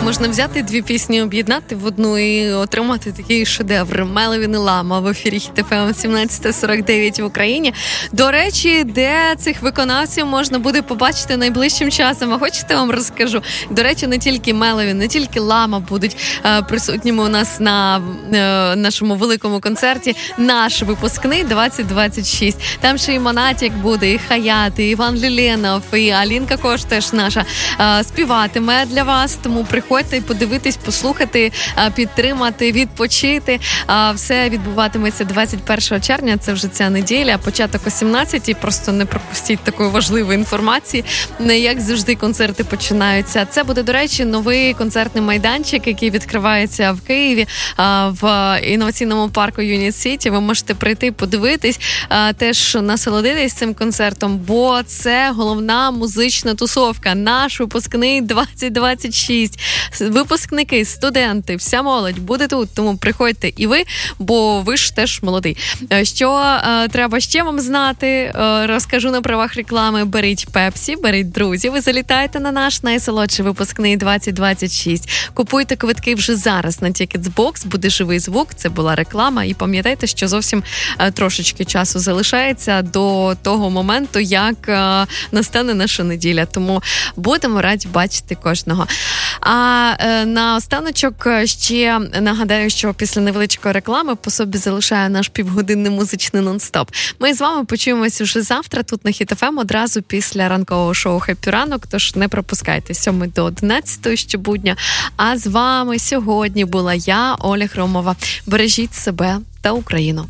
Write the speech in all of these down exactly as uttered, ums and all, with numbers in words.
можна взяти дві пісні, об'єднати в одну і отримати такий шедевр. Меловін і Лама в ефірі Хіт еф ем сімнадцята сорок дев'ять в Україні. До речі, де цих виконавців можна буде побачити найближчим часом. А хочете, вам розкажу? До речі, не тільки Меловін, не тільки Лама будуть е, присутніми у нас на е, нашому великому концерті. Наш випускний двадцять двадцять шість. Там ще і Монатік буде, і Хаят, і Іван Ліленов, і Алінка Кош теж наша е, співатиме для вас. Тому приходьте і подивитись, послухати, е, підтримати, відпочити. Е, все відбуватиметься двадцять першого червня, це вже ця неділя, початок о сімнадцятій. Просто не пропустіть такої важливої інформації. Як завжди, концерти починаються. Це буде, до речі, новий концертний майданчик, який відкривається в Києві, в інноваційному парку Юніт Сіті. Ви можете прийти, подивитись, теж насолодитись цим концертом, бо це головна музична тусовка. Наш випускний двадцять двадцять шість. Випускники, студенти, вся молодь буде тут, тому приходьте і ви, бо ви ж теж молодий. Що треба ще вам знати, розкажу на правах реклами. Беріть Пепсі, беріть друзів, ви залітаєте на наш найсолодший випускний двадцять двадцять шість. Купуйте квитки вже зараз на Ticketsbox, буде живий звук, це була реклама. І пам'ятайте, що зовсім е, трошечки часу залишається до того моменту, як е, настане наша неділя. Тому будемо раді бачити кожного. А е, на останочок ще нагадаю, що після невеличкої реклами по собі залишає наш півгодинний музичний нон-стоп. Ми з вами почуємось уже завтра тут на Хіт еф ем одразу після ранкового шоу «Хеппі ранок», тож не пропускайте з сьомої до одинадцятої щобудня. А з вами сьогодні була я, Оля Хромова. Бережіть себе та Україну.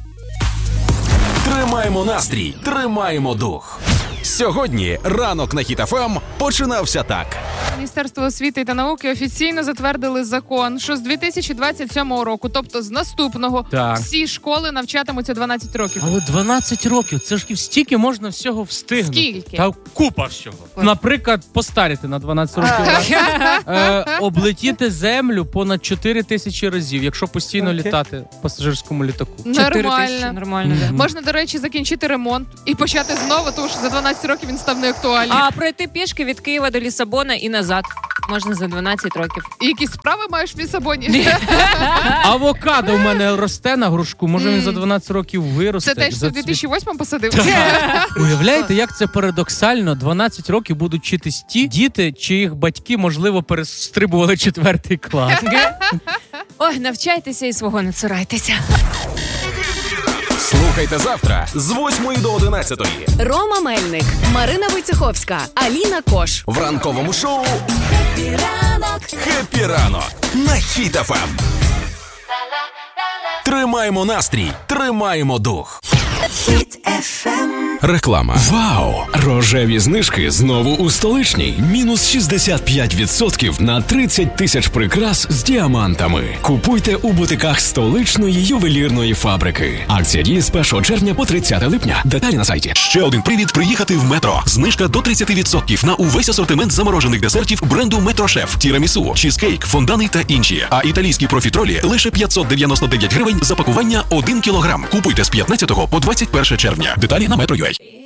Тримаємо настрій, тримаємо дух. Сьогодні ранок на Хіт еф ем починався так. Міністерство освіти та науки офіційно затвердили закон, що з дві тисячі двадцять сьомого року, тобто з наступного, так, всі школи навчатимуться дванадцять років. Але дванадцять років, це ж стільки можна всього встигнути. Скільки? Та купа всього. Ой. Наприклад, постаріти на дванадцять років. е, облетіти землю понад чотири тисячі разів, якщо постійно okay. літати в пасажирському літаку. Нормально. Нормально, mm-hmm. Можна, до речі, закінчити ремонт і почати знову, тому що за дванадцять років він став неактуальним. А пройти пішки від Києва до Лісабона і назад можна за дванадцять років. І якісь справи маєш в Лісабоні? Авокадо в мене росте на грушку, може mm. він за дванадцять років виросте. Це теж в дві тисячі восьмому посадив? Уявляєте, як це парадоксально? дванадцять років будуть вчитись ті діти, чиїх батьки, можливо, перестрибували четвертий клас. Ой, навчайтеся і свого не цурайтеся. Слухайте завтра з восьмої до одинадцятої. Рома Мельник, Марина Войцеховська, Аліна Кош. В ранковому шоу «Хеппі ранок». «Хеппі ранок» на Хіт еф ем. Тримаємо настрій, тримаємо дух. Хіт еф ем. Реклама. Вау! Рожеві знижки знову у столичній. Мінус шістдесят п'ять відсотків на тридцять тисяч прикрас з діамантами. Купуйте у бутиках столичної ювелірної фабрики. Акція діє з першого червня по тридцяте липня. Деталі на сайті. Ще один привід приїхати в Метро. Знижка до тридцять відсотків на увесь асортимент заморожених десертів бренду Метро Шеф, тірамісу, чізкейк, фондани та інші. А італійські профітролі лише п'ятсот дев'яносто дев'ять гривень за пакування один кілограм. Купуйте з п'ятнадцятого по двадцять перше червня. Деталі на Метро.ua.